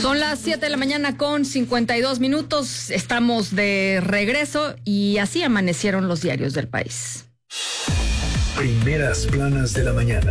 Son las 7 de la mañana con 52 minutos. Estamos de regreso y así amanecieron los diarios del país. Primeras planas de la mañana.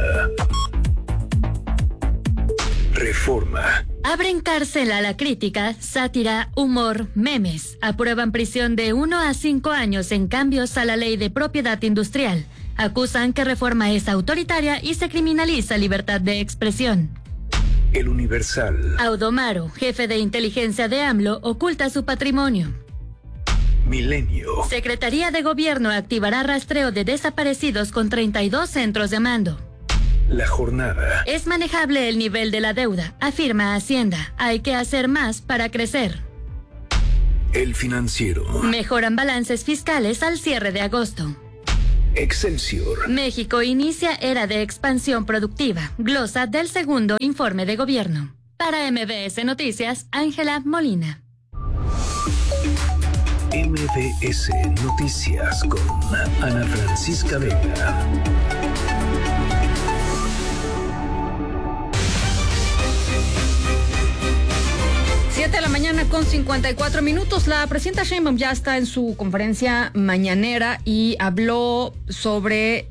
Reforma. Abren cárcel a la crítica, sátira, humor, memes. Aprueban prisión de 1 a 5 años en cambios a la ley de propiedad industrial. Acusan que reforma es autoritaria y se criminaliza libertad de expresión. El Universal. Audomaro, jefe de inteligencia de AMLO, oculta su patrimonio. Milenio. Secretaría de Gobierno activará rastreo de desaparecidos con 32 centros de mando. La Jornada. Es manejable el nivel de la deuda, afirma Hacienda. Hay que hacer más para crecer. El Financiero. Mejoran balances fiscales al cierre de agosto. Excelsior. México inicia era de expansión productiva. Glosa del segundo informe de gobierno. Para MBS Noticias, Ángela Molina. MBS Noticias con Ana Francisca Vega. De la mañana con 54 minutos. La presidenta Sheinbaum ya está en su conferencia mañanera y habló sobre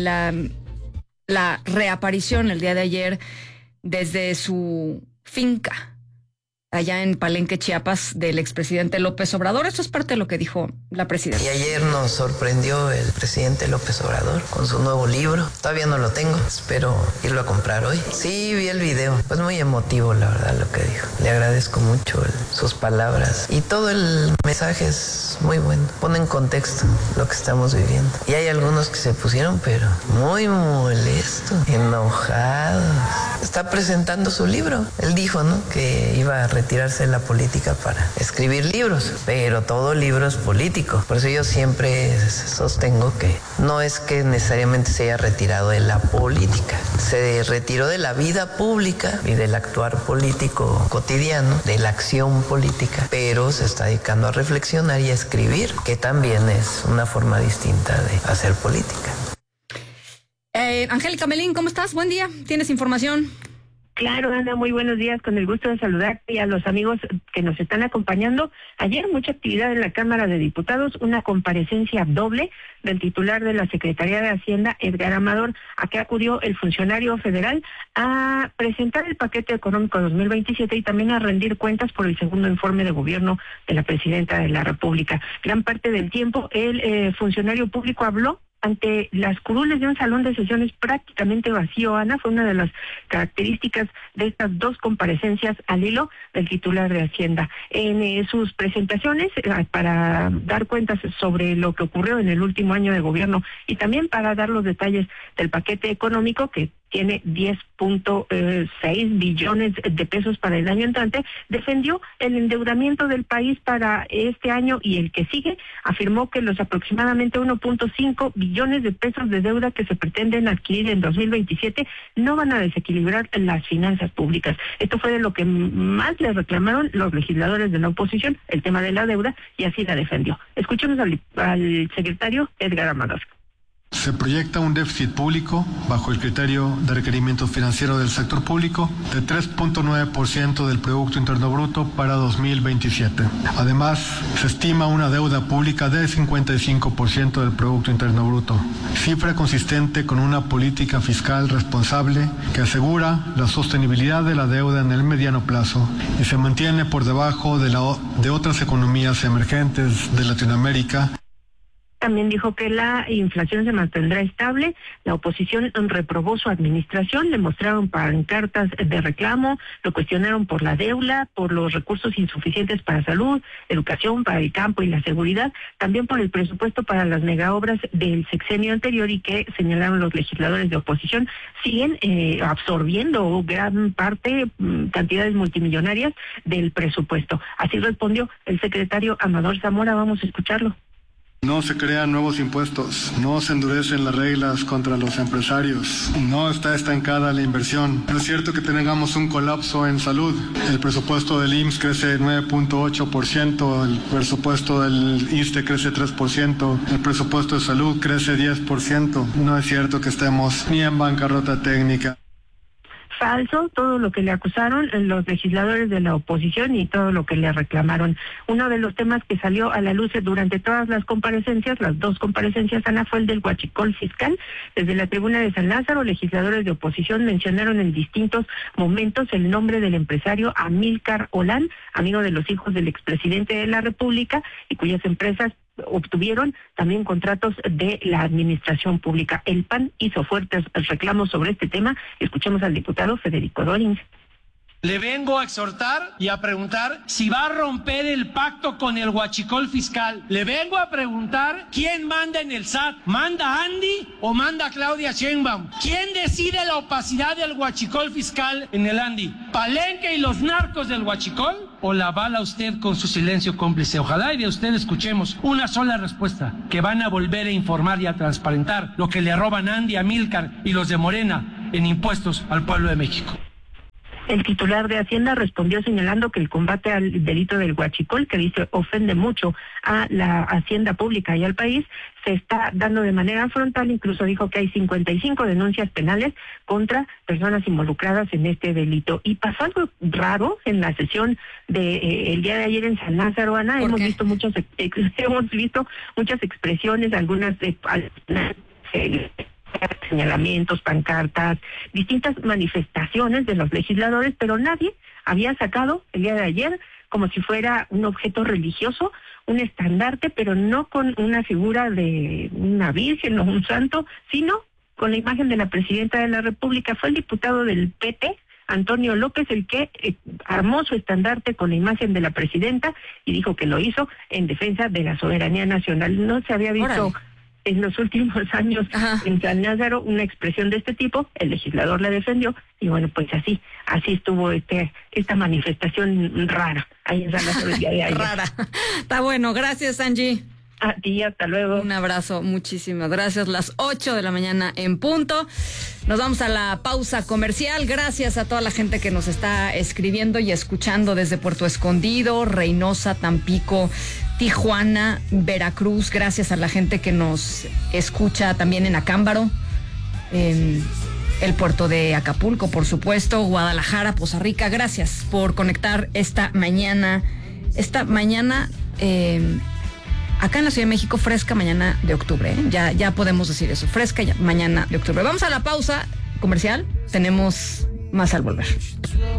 la reaparición el día de ayer desde su finca allá en Palenque, Chiapas, del expresidente López Obrador. Esto es parte de lo que dijo la presidenta. Y ayer nos sorprendió el presidente López Obrador con su nuevo libro. Todavía no lo tengo, espero irlo a comprar hoy. Sí, vi el video, pues muy emotivo la verdad lo que dijo. Le agradezco mucho sus palabras y todo el mensaje es muy bueno. Pone en contexto lo que estamos viviendo. Y hay algunos que se pusieron pero muy molestos, enojados. Está presentando su libro. Él dijo, ¿no?, que iba a retirarse de la política para escribir libros, pero todo libro es político. Por eso yo siempre sostengo que no es que necesariamente se haya retirado de la política, se retiró de la vida pública y del actuar político cotidiano, de la acción política, pero se está dedicando a reflexionar y a escribir, que también es una forma distinta de hacer política. Angélica Melín, ¿cómo estás? Buen día, ¿tienes información? Claro, Ana, muy buenos días, con el gusto de saludarte y a los amigos que nos están acompañando. Ayer mucha actividad en la Cámara de Diputados, una comparecencia doble del titular de la Secretaría de Hacienda, Edgar Amador, a que acudió el funcionario federal a presentar el paquete económico 2027 y también a rendir cuentas por el segundo informe de gobierno de la Presidenta de la República. Gran parte del tiempo el funcionario público habló ante las curules de un salón de sesiones prácticamente vacío. Ana, fue una de las características de estas dos comparecencias al hilo del titular de Hacienda. En sus presentaciones, para dar cuentas sobre lo que ocurrió en el último año de gobierno y también para dar los detalles del paquete económico que tiene 10.6 billones de pesos para el año entrante, defendió el endeudamiento del país para este año y el que sigue. Afirmó que los aproximadamente 1.5 billones de pesos de deuda que se pretenden adquirir en 2027 no van a desequilibrar las finanzas públicas. Esto fue de lo que más le reclamaron los legisladores de la oposición, el tema de la deuda, y así la defendió. Escuchemos al secretario Edgar Amador. Se proyecta un déficit público bajo el criterio de requerimientos financieros del sector público de 3.9% del Producto Interno Bruto para 2027. Además, se estima una deuda pública del 55% del Producto Interno Bruto, cifra consistente con una política fiscal responsable que asegura la sostenibilidad de la deuda en el mediano plazo y se mantiene por debajo de otras economías emergentes de Latinoamérica. También dijo que la inflación se mantendrá estable. La oposición reprobó su administración, le mostraron pancartas de reclamo, lo cuestionaron por la deuda, por los recursos insuficientes para salud, educación, para el campo y la seguridad, también por el presupuesto para las megaobras del sexenio anterior y que señalaron los legisladores de oposición siguen absorbiendo gran parte, cantidades multimillonarias del presupuesto. Así respondió el secretario Amador Zamora. Vamos a escucharlo. No se crean nuevos impuestos, no se endurecen las reglas contra los empresarios, no está estancada la inversión. No es cierto que tengamos un colapso en salud. El presupuesto del IMSS crece 9.8%, el presupuesto del ISSSTE crece 3%, el presupuesto de salud crece 10%. No es cierto que estemos ni en bancarrota técnica. falso todo lo que le acusaron los legisladores de la oposición y todo lo que le reclamaron. Uno de los temas que salió a la luz durante todas las comparecencias, las 2 comparecencias, Ana, fue el del huachicol fiscal. Desde la tribuna de San Lázaro, legisladores de oposición mencionaron en distintos momentos el nombre del empresario Amílcar Olán, amigo de los hijos del expresidente de la República, y cuyas empresas obtuvieron también contratos de la administración pública. El PAN hizo fuertes reclamos sobre este tema. Escuchemos al diputado Federico Dorin. Le vengo a exhortar y a preguntar si va a romper el pacto con el huachicol fiscal. Le vengo a preguntar quién manda en el SAT. ¿Manda Andy o manda Claudia Sheinbaum? ¿Quién decide la opacidad del huachicol fiscal en el Andy? ¿Palenque y los narcos del huachicol? ¿O la avala usted con su silencio cómplice? Ojalá y de usted escuchemos una sola respuesta, que van a volver a informar y a transparentar lo que le roban Andy, Amílcar y los de Morena en impuestos al pueblo de México. El titular de Hacienda respondió señalando que el combate al delito del huachicol, que dice ofende mucho a la hacienda pública y al país, se está dando de manera frontal. Incluso dijo que hay 55 denuncias penales contra personas involucradas en este delito. Y pasó algo raro en la sesión de el día de ayer en San Lázaro, Ana. Hemos visto muchas expresiones, algunas de señalamientos, pancartas, distintas manifestaciones de los legisladores, pero nadie había sacado el día de ayer como si fuera un objeto religioso, un estandarte, pero no con una figura de una virgen o un santo, sino con la imagen de la presidenta de la República. Fue el diputado del PT, Antonio López, el que armó su estandarte con la imagen de la presidenta y dijo que lo hizo en defensa de la soberanía nacional. No se había visto en los últimos años en San Lázaro una expresión de este tipo. El legislador la defendió y bueno, pues así estuvo esta manifestación rara ahí en San Lázaro el día de ayer. Rara. Está bueno, gracias Angie. A ti, hasta luego. Un abrazo, muchísimas gracias. Las 8 de la mañana en punto. Nos vamos a la pausa comercial. Gracias a toda la gente que nos está escribiendo y escuchando desde Puerto Escondido, Reynosa, Tampico, Tijuana, Veracruz. Gracias a la gente que nos escucha también en Acámbaro, en el puerto de Acapulco, por supuesto, Guadalajara, Poza Rica. Gracias por conectar esta mañana. Acá en la Ciudad de México, fresca mañana de octubre, ¿eh? Ya podemos decir eso, fresca mañana de octubre. Vamos a la pausa comercial, tenemos más al volver.